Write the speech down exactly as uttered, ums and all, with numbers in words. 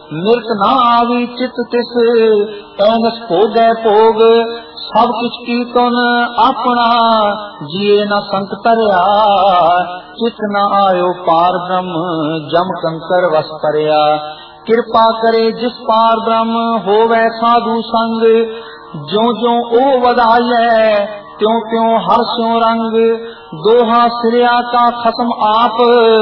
मिर्त ना आवी चित तिस ऐनस भोगै भोग सब कुछ कीर्तन अपना जिए न संत तरया चित न आयो पार ब्रह्म जम कंकर वस परया कृपा करे जिस पार ब्रह्म होवे साधु संग ज्यो ज्यो ओ वधाइए त्यों त्यों हर स्यों रंग दोहा सिरिया का खत्म आप